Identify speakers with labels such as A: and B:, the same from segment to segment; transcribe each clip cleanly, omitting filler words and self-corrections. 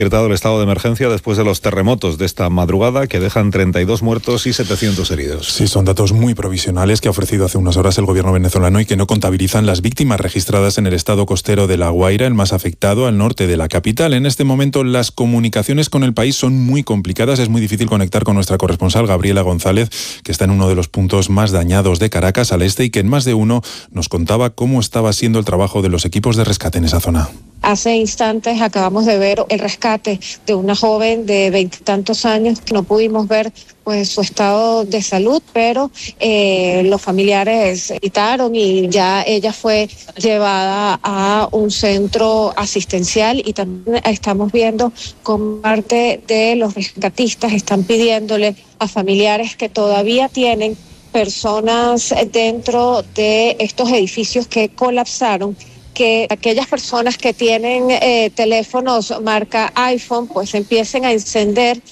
A: Decretado el estado de emergencia después de los terremotos de esta madrugada que dejan 32 muertos y 700 heridos.
B: Sí, son datos muy provisionales que ha ofrecido hace unas horas el gobierno venezolano y que no contabilizan las víctimas registradas en el estado costero de La Guaira, el más afectado al norte de la capital. En este momento las comunicaciones con el país son muy complicadas. Es muy difícil conectar con nuestra corresponsal Gabriela González, que está en uno de los puntos más dañados de Caracas, al este, y que en más de uno nos contaba cómo estaba siendo el trabajo de los equipos de rescate en esa zona.
C: Hace instantes acabamos de ver el rescate de una joven de 20 y tantos años. No pudimos ver pues su estado de salud, pero los familiares gritaron y ya ella fue llevada a un centro asistencial, y también estamos viendo como parte de los rescatistas están pidiéndole a familiares que todavía tienen personas dentro de estos edificios que colapsaron, que aquellas personas que tienen teléfonos marca iPhone pues empiecen a encender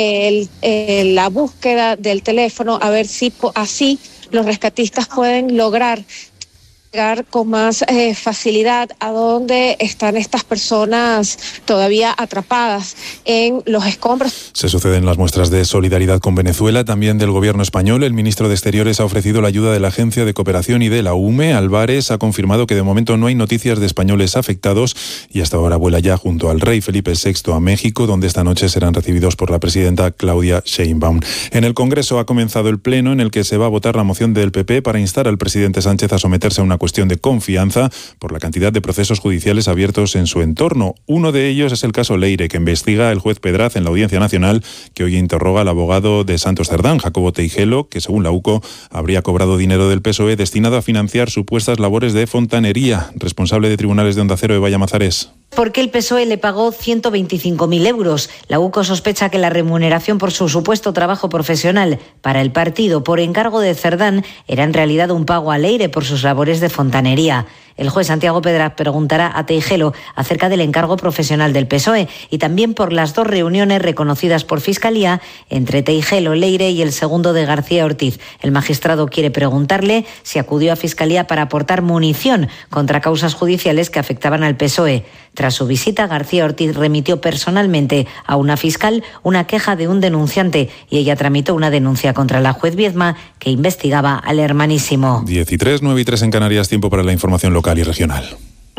C: la búsqueda del teléfono, a ver si así los rescatistas pueden lograr llegar con más facilidad a donde están estas personas todavía atrapadas en los escombros.
B: Se suceden las muestras de solidaridad con Venezuela, también del gobierno español. El ministro de Exteriores ha ofrecido la ayuda de la Agencia de Cooperación y de la UME. Álvarez ha confirmado que de momento no hay noticias de españoles afectados y hasta ahora vuela ya junto al rey Felipe VI a México, donde esta noche serán recibidos por la presidenta Claudia Sheinbaum. En el Congreso ha comenzado el pleno en el que se va a votar la moción del PP para instar al presidente Sánchez a someterse a una cuestión de confianza por la cantidad de procesos judiciales abiertos en su entorno. Uno de ellos es el caso Leire, que investiga el juez Pedraz en la Audiencia Nacional, que hoy interroga al abogado de Santos Cerdán, Jacobo Teijelo, que según la UCO habría cobrado dinero del PSOE destinado a financiar supuestas labores de fontanería. Responsable de Tribunales de Onda Cero, Eva Llamazares.
D: Porque el PSOE le pagó 125.000 euros. La UCO sospecha que la remuneración por su supuesto trabajo profesional para el partido por encargo de Cerdán era en realidad un pago a Leire por sus labores de fontanería. El juez Santiago Pedraz preguntará a Teijelo acerca del encargo profesional del PSOE y también por las 2 reuniones reconocidas por Fiscalía entre Teijelo, Leire y el segundo de García Ortiz. El magistrado quiere preguntarle si acudió a Fiscalía para aportar munición contra causas judiciales que afectaban al PSOE. Tras su visita, García Ortiz remitió personalmente a una fiscal una queja de un denunciante y ella tramitó una denuncia contra la juez Viedma, que investigaba al hermanísimo.
B: 13, 9 y 3 en Canarias, tiempo para la información local y regional.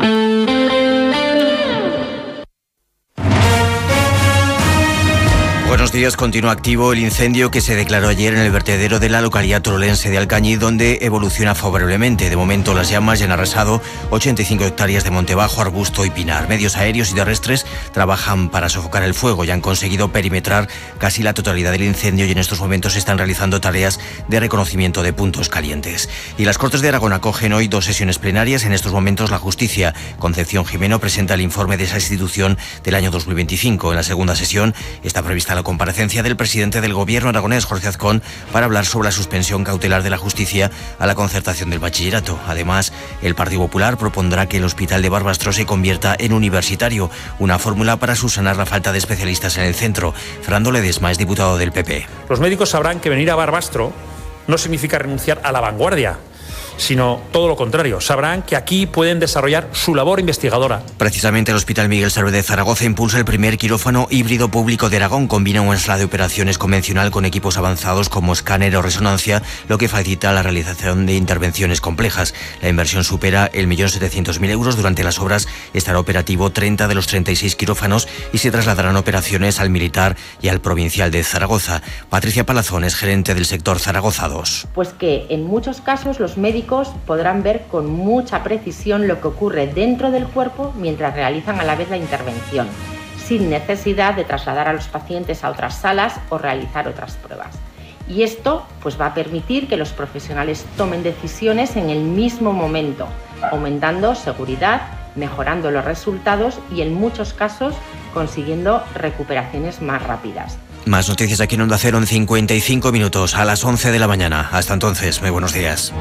E: Buenos días. Continúa activo el incendio que se declaró ayer en el vertedero de la localidad turolense de Alcañiz, donde evoluciona favorablemente. De momento las llamas ya han arrasado 85 hectáreas de monte bajo, arbusto y pinar. Medios aéreos y terrestres trabajan para sofocar el fuego y han conseguido perimetrar casi la totalidad del incendio, y en estos momentos se están realizando tareas de reconocimiento de puntos calientes. Y las Cortes de Aragón acogen hoy 2 sesiones plenarias. En estos momentos la Justicia, Concepción Jimeno, presenta el informe de esa institución del año 2025. En la segunda sesión está prevista la comparecencia del presidente del gobierno aragonés, Jorge Azcón, para hablar sobre la suspensión cautelar de la justicia a la concertación del bachillerato. Además, el Partido Popular propondrá que el hospital de Barbastro se convierta en universitario, una fórmula para subsanar la falta de especialistas en el centro. Fernando Ledesma es diputado del PP.
F: Los médicos sabrán que venir a Barbastro no significa renunciar a la vanguardia, sino todo lo contrario. Sabrán que aquí pueden desarrollar su labor investigadora.
E: Precisamente el Hospital Miguel Servet de Zaragoza impulsa el primer quirófano híbrido público de Aragón. Combina una sala de operaciones convencional con equipos avanzados como escáner o resonancia, lo que facilita la realización de intervenciones complejas. La inversión supera 1.700.000 euros. Durante las obras estará operativo 30 de los 36 quirófanos y se trasladarán operaciones al militar y al provincial de Zaragoza. Patricia Palazón es gerente del sector Zaragoza 2.
G: Pues que en muchos casos los médicos podrán ver con mucha precisión lo que ocurre dentro del cuerpo mientras realizan a la vez la intervención, sin necesidad de trasladar a los pacientes a otras salas o realizar otras pruebas. Y esto pues va a permitir que los profesionales tomen decisiones en el mismo momento, aumentando seguridad, mejorando los resultados y en muchos casos consiguiendo recuperaciones más rápidas.
E: Más noticias aquí en Onda Cero en 55 minutos, a las 11 de la mañana. Hasta entonces, muy buenos días.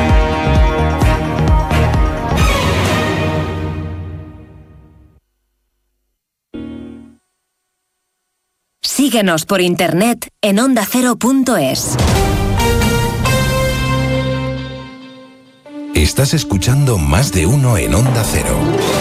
H: Síguenos por internet en ondacero.es.
I: Estás escuchando Más de Uno en Onda Cero.